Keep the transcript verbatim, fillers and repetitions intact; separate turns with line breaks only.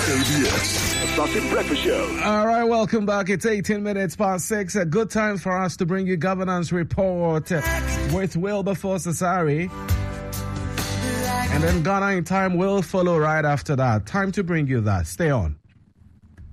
B S, the Classic Breakfast Show.
All right, welcome back. It's eighteen minutes past six. A good time for us to bring you governance report with Wilberforce Asari. And then Ghana in Time will follow right after that. Time to bring you that. Stay on.